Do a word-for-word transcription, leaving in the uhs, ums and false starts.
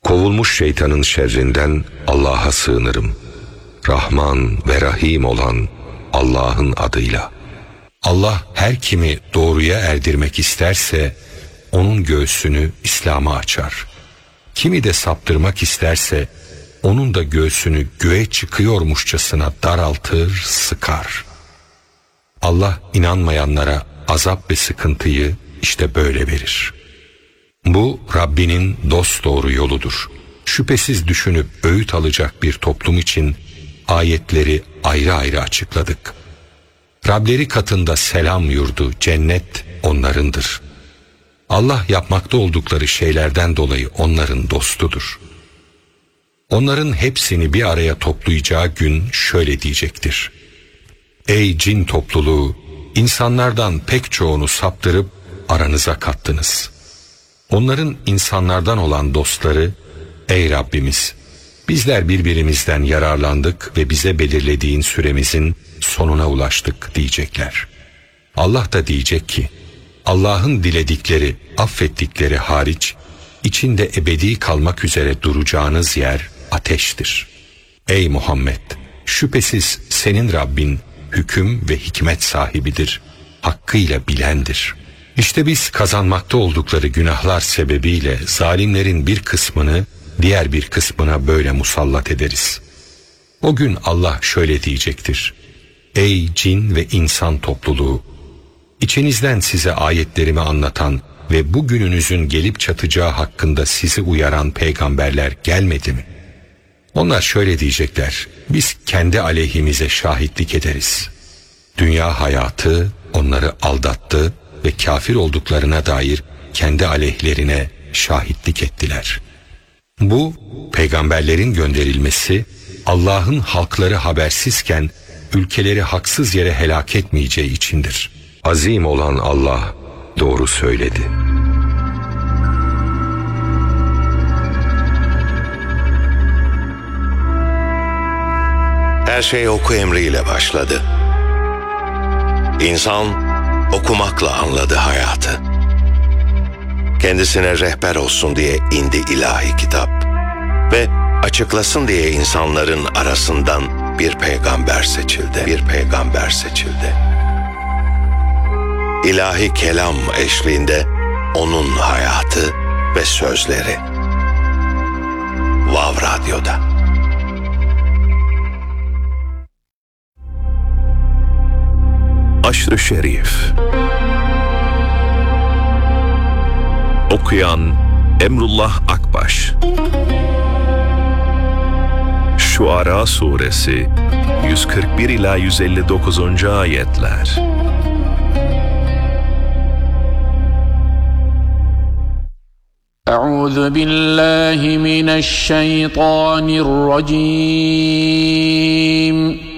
Kovulmuş şeytanın şerrinden Allah'a sığınırım. Rahman ve Rahim olan Allah'ın adıyla. Allah her kimi doğruya erdirmek isterse onun göğsünü İslam'a açar. Kimi de saptırmak isterse onun da göğsünü göğe çıkıyormuşçasına daraltır, sıkar. Allah inanmayanlara azap ve sıkıntıyı işte böyle verir. Bu Rabbinin dosdoğru yoludur. Şüphesiz düşünüp öğüt alacak bir toplum için ayetleri ayrı ayrı açıkladık. Rableri katında selam yurdu, cennet onlarındır. Allah yapmakta oldukları şeylerden dolayı onların dostudur. Onların hepsini bir araya toplayacağı gün şöyle diyecektir: Ey cin topluluğu, insanlardan pek çoğunu saptırıp aranıza kattınız. Onların insanlardan olan dostları, ey Rabbimiz, bizler birbirimizden yararlandık ve bize belirlediğin süremizin sonuna ulaştık diyecekler. Allah da diyecek ki, Allah'ın diledikleri, affettikleri hariç, içinde ebedi kalmak üzere duracağınız yer ateştir. Ey Muhammed, şüphesiz senin Rabbin hüküm ve hikmet sahibidir, hakkıyla bilendir. İşte biz kazanmakta oldukları günahlar sebebiyle zalimlerin bir kısmını diğer bir kısmına böyle musallat ederiz. O gün Allah şöyle diyecektir: Ey cin ve insan topluluğu! İçinizden size ayetlerimi anlatan ve bu gününüzün gelip çatacağı hakkında sizi uyaran peygamberler gelmedi mi? Onlar şöyle diyecekler: biz kendi aleyhimize şahitlik ederiz. Dünya hayatı onları aldattı ve kafir olduklarına dair kendi aleyhlerine şahitlik ettiler. Bu, peygamberlerin gönderilmesi, Allah'ın halkları habersizken ülkeleri haksız yere helak etmeyeceği içindir. Azim olan Allah doğru söyledi. Her şey oku emriyle başladı. İnsan okumakla anladı hayatı. Kendisine rehber olsun diye indi ilahi kitap ve açıklasın diye insanların arasından bir peygamber seçildi. Bir peygamber seçildi. İlahi kelam eşliğinde onun hayatı ve sözleri. Vav Radyo'da. Aşr-ı Şerif. Okuyan Emrullah Akbaş. Şuara Suresi yüz kırk bir ila yüz elli dokuzuncu ayetler. Euzu billahi mineşşeytanirracim.